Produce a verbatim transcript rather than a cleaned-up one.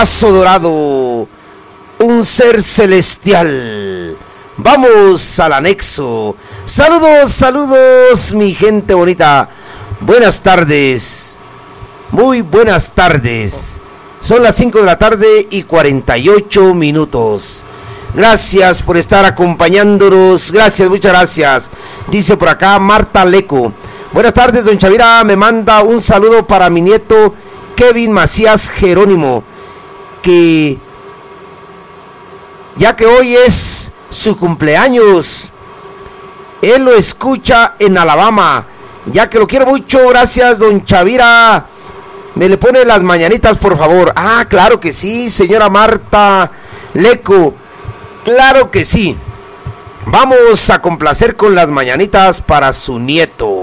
Paso dorado, un ser celestial. Vamos al anexo. Saludos, saludos, mi gente bonita. Buenas tardes. Muy buenas tardes. Son las cinco de la tarde y cuarenta y ocho minutos. Gracias por estar acompañándonos. Gracias, muchas gracias. Dice por acá Marta Leco. Buenas tardes, don Chavira. Me manda un saludo para mi nieto Kevin Macías Jerónimo, que ya que hoy es su cumpleaños, él lo escucha en Alabama, ya que lo quiero mucho. Gracias, don Chavira. Me le pone las mañanitas, por favor. Ah, claro que sí, señora Marta Leco, claro que sí. Vamos a complacer con las mañanitas para su nieto.